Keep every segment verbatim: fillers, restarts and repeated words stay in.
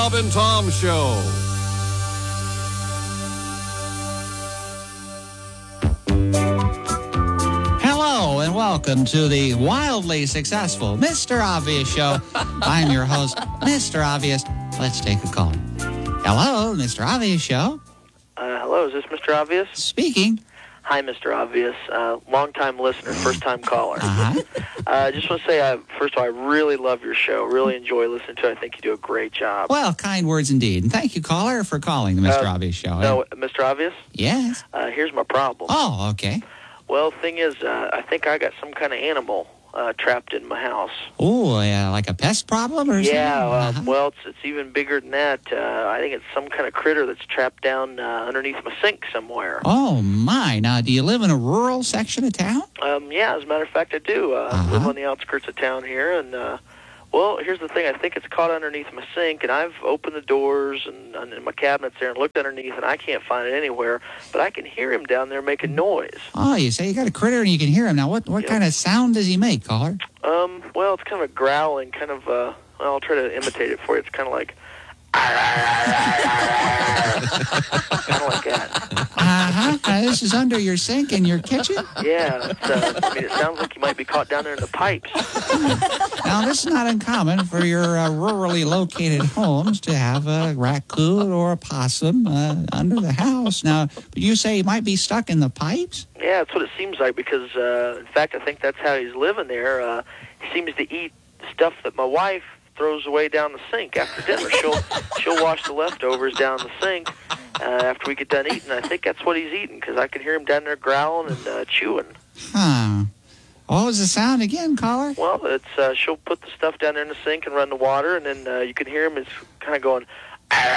Bob and Tom Show. Hello and welcome to the wildly successful Mister Obvious Show. I'm your host, Mister Obvious. Let's take a call. Hello, Mister Obvious Show. Uh, hello, is this Mister Obvious? Speaking. Hi, Mister Obvious. Uh, long-time listener, first-time caller. Uh-huh. I uh, just want to say, I, first of all, I really love your show. Really enjoy listening to it. I think you do a great job. Well, kind words indeed. And thank you, caller, for calling the Mister Uh, Obvious Show. No, Mister Obvious? Yes. Uh, here's my problem. Oh, okay. Well, thing is, uh, I think I got some kind of animal uh, trapped in my house. Oh, yeah, like a pest problem or something? Yeah, uh, Uh-huh. well, it's, it's even bigger than that. Uh, I think it's some kind of critter that's trapped down uh, underneath my sink somewhere. Oh, my. Now, do you live in a rural section of town? Um, yeah, as a matter of fact, I do. Uh, Uh-huh. I live on the outskirts of town here, and, uh, well, here's the thing. I think it's caught underneath my sink, and I've opened the doors and, and in my cabinets there and looked underneath, and I can't find it anywhere, but I can hear him down there making noise. Oh, you say you got a critter and you can hear him. Now, what, what Yep. kind of sound does he make, caller? Um, well, it's kind of a growling, kind of, uh, well, I'll try to imitate it for you. It's kind of like, kind of like that. Uh-huh. Uh, this is under your sink in your kitchen? Yeah, it's, uh, I mean, it sounds like you might be caught down there in the pipes. Now, this is not uncommon for your uh, rurally located homes to have a raccoon or a possum uh, under the house. Now, you say he might be stuck in the pipes? Yeah, that's what it seems like because, uh, in fact, I think that's how he's living there. Uh, he seems to eat stuff that my wife throws away down the sink after dinner. She'll she'll wash the leftovers down the sink uh, after we get done eating. I think that's what he's eating because I can hear him down there growling and uh, chewing. Huh. What was the sound again, caller? Well, it's uh, she'll put the stuff down there in the sink and run the water, and then uh, you can hear him. It's kind of going, kind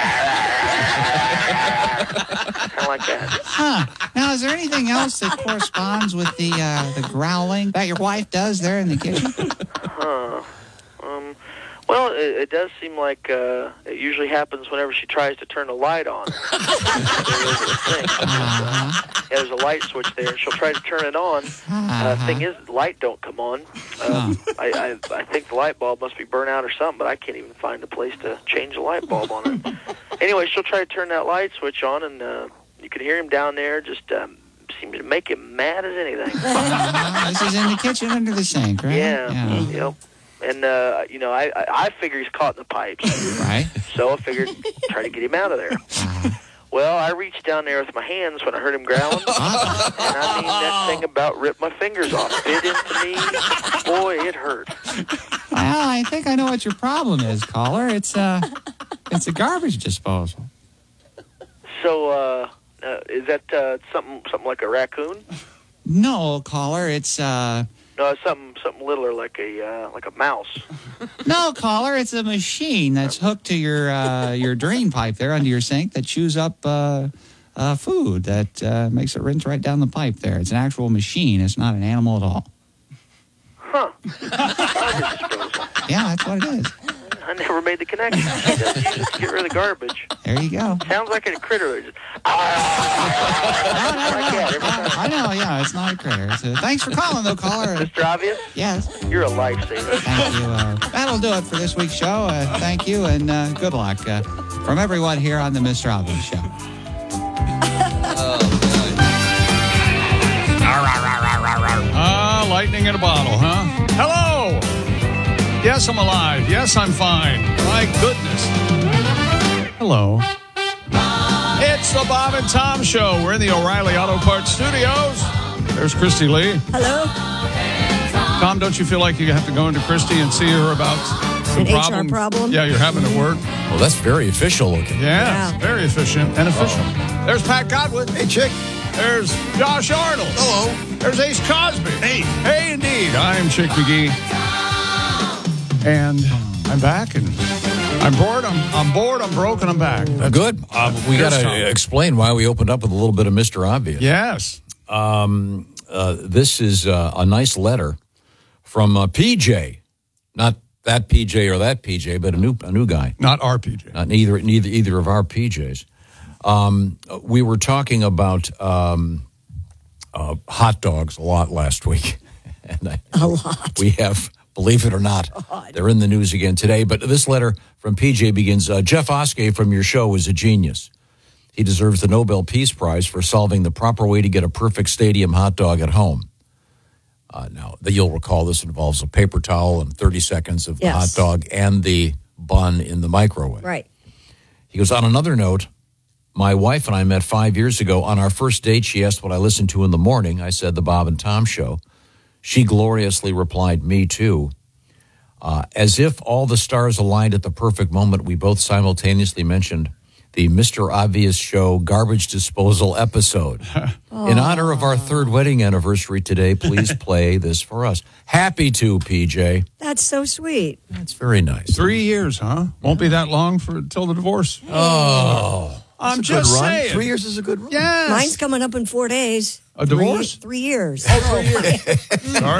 of like that. Huh. Now, is there anything else that corresponds with the uh, the growling that your wife does there in the kitchen? Huh. Um. Well, it, it does seem like uh, it usually happens whenever she tries to turn the light on. Uh-huh. Yeah, there's a light switch there, and she'll try to turn it on. Uh, Uh-huh. thing is, the light don't come on. Um, I, I I think the light bulb must be burnt out or something, but I can't even find a place to change the light bulb on it. Anyway, she'll try to turn that light switch on, and uh, you can hear him down there just um, seems to make him mad as anything. Uh-huh. This is in the kitchen under the sink, right? Yeah, Yeah. yep. And, uh, you know, I, I, I figure he's caught in the pipes. Right. So I figured try to get him out of there. Uh-huh. Well, I reached down there with my hands when I heard him growling. And I mean, that thing about ripped my fingers off. Bit into me. Boy, it hurt. Well, I think I know what your problem is, caller. It's uh, it's a garbage disposal. So, uh, uh, is that uh, something something like a raccoon? No, caller. It's uh, No, it's something something littler like a uh, like a mouse. no, caller. It's a machine that's hooked to your uh, your drain pipe there under your sink that chews up uh, uh, food that uh, makes it rinse right down the pipe there. It's an actual machine. It's not an animal at all. Huh. Garbage disposal. Yeah, that's what it is. I never made the connection. She does use it to get rid of the garbage. There you go. Sounds like a critter. That just, No, no, like that every time. I know, yeah, it's not a critter. So thanks for calling, though, caller. Mister Obvious, Yes, you're a lifesaver. thank you. Uh, that'll do it for this week's show. Uh, thank you, and uh, good luck uh, from everyone here on the Mister Obvious Show. Ah, lightning in a bottle, huh? Hello! Yes, I'm alive. Yes, I'm fine. My goodness. Hello. It's the Bob and Tom Show. We're in the O'Reilly Auto Parts Studios. There's Christy Lee. Hello? Tom, don't you feel like you have to go into Christy and see her about some An H R problem? problem? Yeah, you're having at work. Well, that's very official looking. Yeah, Yeah. very efficient and official. There's Pat Godwin. Hey, chick. There's Josh Arnold. Hello. There's Ace Cosby. Hey. Hey, indeed. I'm Chick McGee. And I'm back, and I'm bored. I'm, I'm bored. I'm broke, and I'm back. Uh, good. Uh, we got Here's to Tom. explain why we opened up with a little bit of Mister Obvious. Yes. Um, uh, this is uh, a nice letter from uh, P J. Not that P J or that P J, but a new a new guy. Not R P J. Not neither neither either of our P Js. Um, we were talking about um, uh, hot dogs a lot last week. And I, A lot. We have Believe it or not, they're in the news again today. But this letter from P J begins, uh, Jeff Oskey from your show is a genius. He deserves the Nobel Peace Prize for solving the proper way to get a perfect stadium hot dog at home. Uh, now, you'll recall this involves a paper towel and thirty seconds of the Yes. hot dog and the bun in the microwave. Right. He goes, on another note, my wife and I met five years ago. On our first date, she asked what I listened to in the morning. I said, the Bob and Tom Show. She gloriously replied, me too. Uh, as if all the stars aligned at the perfect moment, we both simultaneously mentioned the Mister Obvious Show garbage disposal episode. In honor of our third wedding anniversary today, please play this for us. Happy to, P J. That's so sweet. That's very nice. Three years, huh? Won't be that long for till the divorce. Oh. I'm That's a good just run. saying. Three years is a good run. Yes. Mine's coming up in four days. A divorce? Three, three years. Oh, three years. Sorry.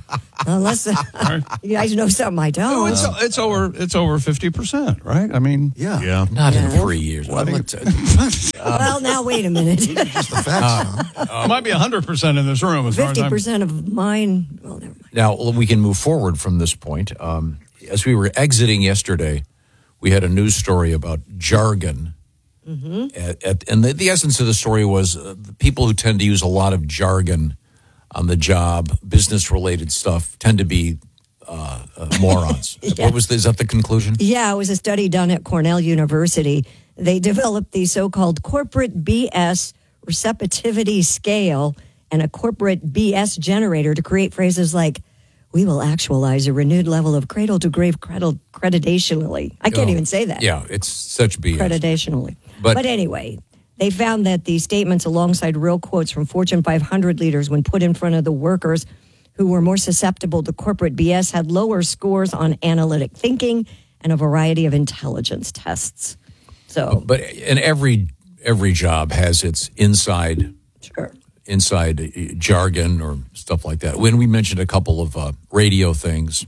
Unless uh, Sorry. you guys know something I Oh, don't. it's, it's over. It's over fifty percent, right? I mean, Yeah. yeah. Not in Yeah. three years. Well, I think Let's- well, now wait a minute. Just the facts, huh? It might be one hundred percent in this room as far as Fifty I'm... percent of mine. Well, never mind. Now, we can move forward from this point. Um, as we were exiting yesterday, we had a news story about jargon. Mm-hmm. At, at, and the, the essence of the story was uh, the people who tend to use a lot of jargon on the job, business-related stuff, tend to be uh, uh, morons. Yeah. What was the, is that the conclusion? Yeah, it was a study done at Cornell University. They developed the so-called corporate B S receptivity scale and a corporate B S generator to create phrases like, we will actualize a renewed level of cradle-to-grave credit- credidationally. I can't Oh, even say that. Yeah, it's such B S. Credidationally. But- But, anyway, they found that the statements alongside real quotes from Fortune five hundred leaders when put in front of the workers who were more susceptible to corporate B S had lower scores on analytic thinking and a variety of intelligence tests. So, But and every every job has its inside sure. inside uh, jargon or stuff like that. When we mentioned a couple of uh, radio things,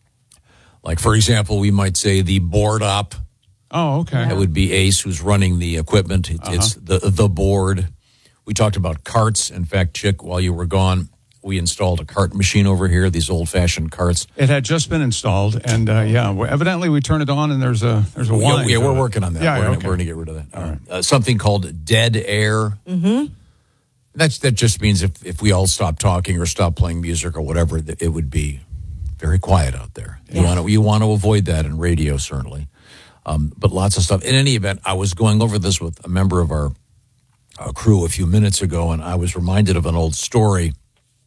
like, for example, we might say the board op. Oh, okay. That would be Ace, who's running the equipment. It, Uh-huh. It's the the board. We talked about carts. In fact, Chick, while you were gone, we installed a cart machine over here, these old-fashioned carts. It had just been installed, and uh, yeah, well, evidently we turned it on, and there's a there's a Yeah, wine. yeah, to we're it. working on that. Yeah, we're yeah, gonna, okay. we're going to get rid of that. All right. Uh, something called dead air. Mm-hmm. That's that just means if, if we all stop talking or stop playing music or whatever, that it would be very quiet out there. You Yeah. want to you want to avoid that in radio, certainly. Um, but lots of stuff. In any event, I was going over this with a member of our uh, crew a few minutes ago, and I was reminded of an old story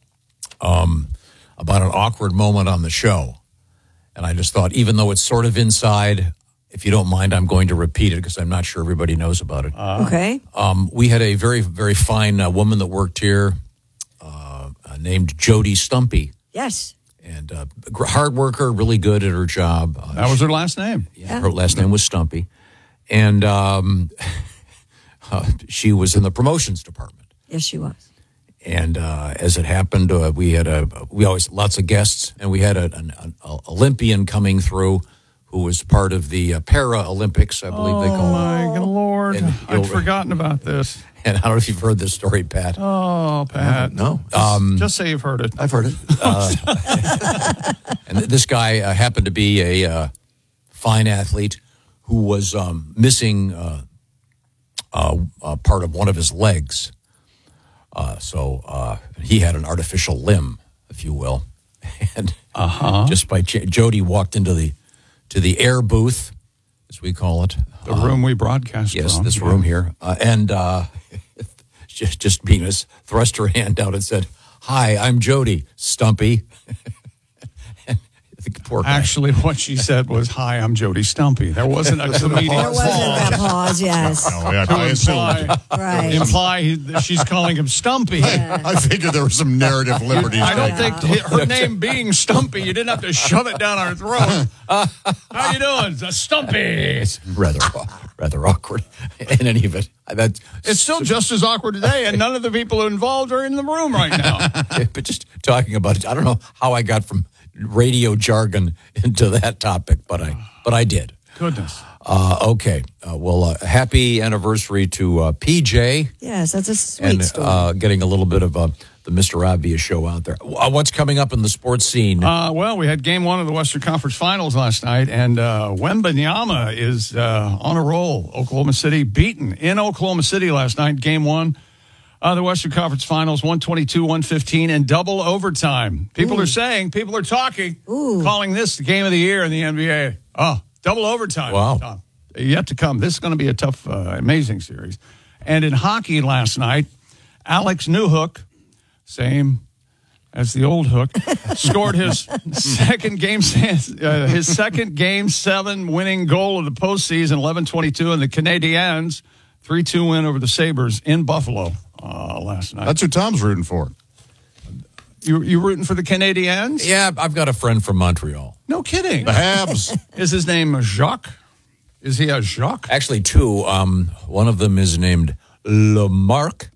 um, about an awkward moment on the show. And I just thought, even though it's sort of inside, if you don't mind, I'm going to repeat it because I'm not sure everybody knows about it. Okay. Um, we had a very, very fine uh, woman that worked here uh, uh, named Jody Stumpy. Yes. And uh, gr- hard worker, really good at her job. Uh, That was her last name. yeah, her last name was Stumpy. And um, uh, she was in the promotions department. Yes, she was. And uh, as it happened, uh, we had a we always lots of guests, and we had a, an, an Olympian coming through who was part of the uh, Paralympics, I believe they Oh call it. my good Lord! And you'll- I'd forgotten about this. And I don't know if you've heard this story, Pat. Oh, Pat. No. Um, Just say you've heard it. I've heard it. And th- this guy uh, happened to be a uh, fine athlete who was um, missing uh, uh, uh, part of one of his legs. Uh, so uh, he had an artificial limb, if you will. And Uh-huh. just by ch- Jody walked into the to the air booth, as we call it. The room we broadcast Yes, from. this room here. Uh, and uh, just, just being as thrust her hand out and said, "Hi, I'm Jody Stumpy." And the poor guy. Actually, what she said was, "Hi, I'm Jody Stumpy." There wasn't a comedic There wasn't that pause, yes. No, I, to I assumed. imply, Right. imply that she's calling him Stumpy. I figured there were some narrative liberties. I don't taken. think her name being Stumpy, you didn't have to shove it down our throat. How you doing, Stumpy? It's rather, rather awkward. In any event, that It's still just as awkward today, and none of the people involved are in the room right now. but just talking about it, I don't know how I got from radio jargon into that topic, but I, but I did. Goodness. Uh, okay, uh, well, uh, happy anniversary to uh, P J. Yes, that's a sweet and story. uh, getting a little bit of uh, the Mister Obvious show out there. Uh, What's coming up in the sports scene? Uh, well, we had game one of the Western Conference Finals last night, and uh, Wembanyama is uh, on a roll. Oklahoma City beaten in Oklahoma City last night, game one of the Western Conference Finals, one twenty-two one fifteen in double overtime. People Ooh. are saying, people are talking, Ooh. calling this the game of the year in the N B A. Oh, double overtime. Wow. Tom. Yet to come. This is going to be a tough, uh, amazing series. And in hockey last night, Alex Newhook, same as the old Hook, scored his second game uh, his second game seven winning goal of the postseason, eleven twenty-two, and the Canadiens three two win over the Sabres in Buffalo uh, last night. That's who Tom's rooting for. You you rooting for the Canadiens? Yeah, I've got a friend from Montreal. No kidding. The Habs. Is his name Jacques? Is he a Jacques? Actually, two. Um, one of them is named Lamarck.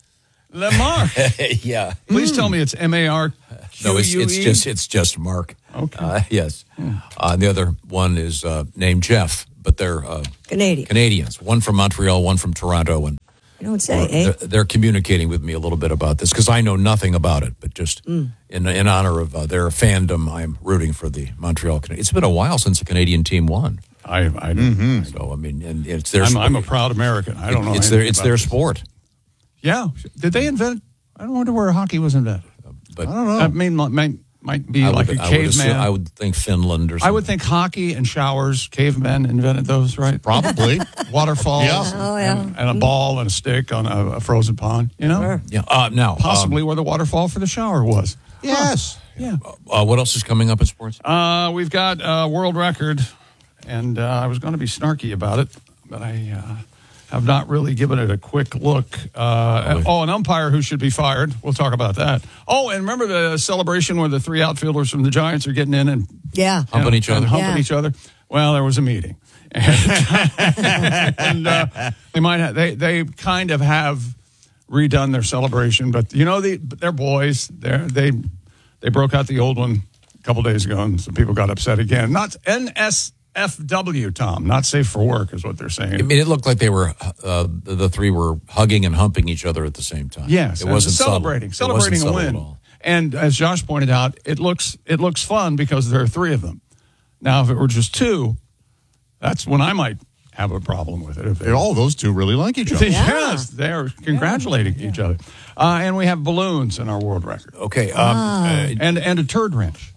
Lamar. Yeah. Please tell me it's M A R Q U E. No, it's, it's just it's just Mark. Okay. Uh, yes. Uh, the other one is uh, named Jeff, but they're uh, Canadian. Canadians. One from Montreal, one from Toronto, and You don't say, eh? they're, they're communicating with me a little bit about this because I know nothing about it. But just Mm. in in honor of uh, their fandom, I'm rooting for the Montreal Canadiens. It's been a while since the Canadian team won. I, I, So I mean, and it's their. I'm, sport. I'm a proud American. I don't know. It's their. anything It's about their this. sport. Yeah. Did they invent? I don't wonder where hockey was invented. But I don't know. I mean, might might be I like would, a I would assume- caveman. I would think Finland or something. I would think hockey and showers. Cavemen invented those, right? Probably. Waterfalls. Yeah. Oh, yeah. And, and a ball and a stick on a, a frozen pond. You know, Sure. Yeah. Uh, now, possibly where the waterfall for the shower was. Yes. Yeah. Um, uh, what else is coming up in sports? Uh, we've got a world record, and uh, I was going to be snarky about it, but I uh, have not really given it a quick look. Uh, and- oh, an umpire who should be fired. We'll talk about that. Oh, and remember the celebration where the three outfielders from the Giants are getting in and Yeah. Humping and- each other? and humping Yeah. each other? Well, there was a meeting. and uh, they might have, they they kind of have redone their celebration, but you know the they're boys. They they they broke out the old one a couple days ago, and some people got upset again. Not N S F W, Tom, not safe for work, is what they're saying. I mean, it looked like they were uh, the, the three were hugging and humping each other at the same time. Yes, it and wasn't celebrating, subtle. It wasn't celebrating a subtle at win. all. And as Josh pointed out, it looks it looks fun because there are three of them. Now, if it were just two, that's when I might have a problem with it. If And all those two really like each other. Yes, they're congratulating each other. Uh, and we have balloons in our world record, Okay, um, Ah. uh, and and a turd wrench.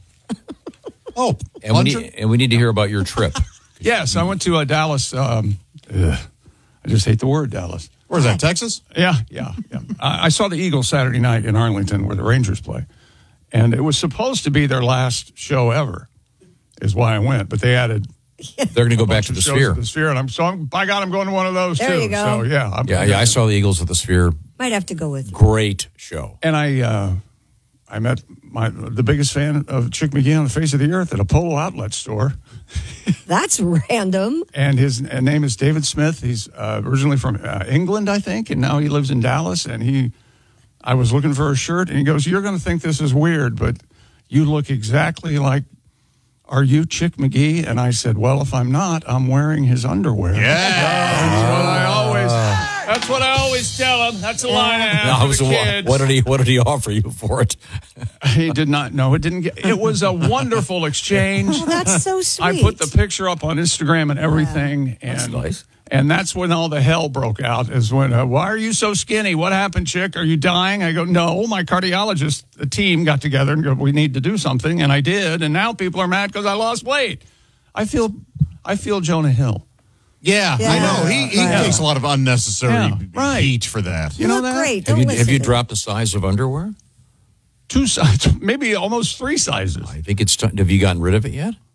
Oh, and we plunger? need and we need to hear about your trip. Yes, I went to uh, Dallas. Um, ugh, I just hate the word Dallas. Where's that, Texas? Yeah, yeah, yeah. I, I saw the Eagles Saturday night in Arlington where the Rangers play. And it was supposed to be their last show ever, is why I went. But they added They're going to go a back bunch to of the shows Sphere. at the Sphere. And I'm, so I'm, by God, I'm going to one of those There too. you go. So, yeah. I'm, Yeah, yeah, I saw the Eagles at the Sphere. Might have to go with you. Great show. And I uh, I met my the biggest fan of Chick McGee on the face of the earth at a Polo outlet store. That's random. And his uh, name is David Smith. He's uh, originally from uh, England, I think, and now he lives in Dallas. And he, I was looking for a shirt, and he goes, "You're going to think this is weird, but you look exactly like, are you Chick McGee?" And I said, "Well, if I'm not, I'm wearing his underwear." That's what I always. That's what I always tell him. That's a line I have Now, for was the the- kids. what did he What did he offer you for it? He did not know. It didn't get. It was a wonderful exchange. Oh, that's so sweet. I put the picture up on Instagram and everything, and That's nice. and that's when all the hell broke out. Is when, uh, why are you so skinny? What happened, Chick? Are you dying? I go, no. My cardiologist, the team got together and go, we need to do something, and I did. And now people are mad because I lost weight. I feel, I feel Jonah Hill. Yeah, Yeah. I know. He, he Right. takes a lot of unnecessary Yeah, right. heat for that. You You know look that? great. Have Don't you listen Have you to dropped the size of underwear? Two sizes, maybe almost three sizes. I think it's. T- have you gotten rid of it yet?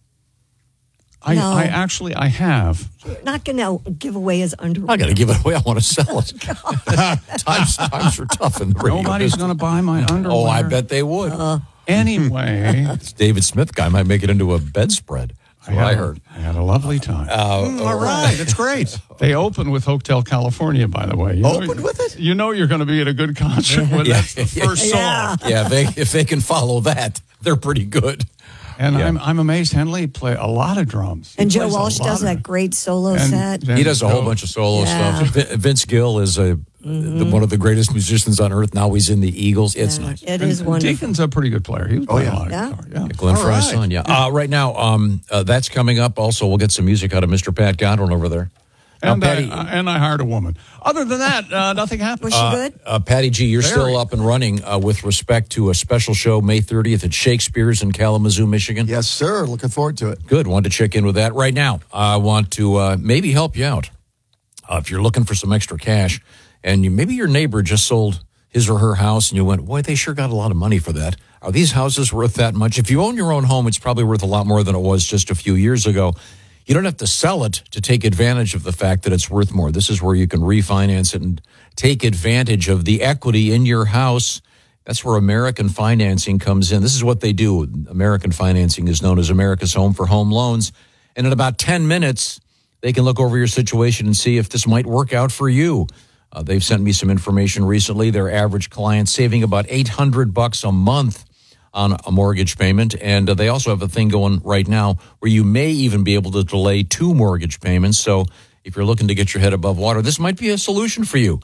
I, No. I actually, I have. You're not going to give away his underwear. I got to give it away. I want to sell it. times times are tough in the radio. Nobody's going to buy my underwear. Oh, I bet they would. Anyway, This David Smith guy might make it into a bedspread. That's what I had- heard. I had a lovely time. Mm, all right, that's great. They opened with Hotel California, by the way. You know- Opened with it? You know you're going to be at a good concert when Yeah. that's the first Yeah. song. Yeah, if they, if they can follow that, they're pretty good. And Yeah. I'm I'm amazed Henley play a lot of drums. He And Joe plays a Walsh lot does of- that great solo and- set. and He does a whole so- bunch of solo Yeah. stuff. Vi- Vince Gill is a the, one of the greatest musicians on earth. Now he's in the Eagles. It's Yeah, nice. It is And wonderful. Deacon's a pretty good player. He was playing yeah. a lot of Yeah. guitar. Yeah. Glenn All Fry's right. son, yeah. Uh, right now, um, uh, that's coming up. Also, we'll get some music out of Mister Pat Godwin over there. Now, And, Patty, I, and I hired a woman. Other than that, uh, nothing happened. Was she good? uh, Patty G, you're Very. still up and running uh, with respect to a special show May thirtieth at Shakespeare's in Kalamazoo, Michigan. Yes, sir. Looking forward to it. Good. Wanted to check in with that right now. I want to uh, maybe help you out. Uh, if you're looking for some extra cash and you, maybe your neighbor just sold his or her house and you went, boy, they sure got a lot of money for that. Are these houses worth that much? If you own your own home, it's probably worth a lot more than it was just a few years ago. You don't have to sell it to take advantage of the fact that it's worth more. This is where you can refinance it and take advantage of the equity in your house. That's where American Financing comes in. This is what they do. American Financing is known as America's Home for Home Loans. And in about ten minutes, they can look over your situation and see if this might work out for you. Uh, they've sent me some information recently. Their average client saving about eight hundred bucks a month on a mortgage payment. And uh, they also have a thing going right now where you may even be able to delay two mortgage payments. So if you're looking to get your head above water, this might be a solution for you.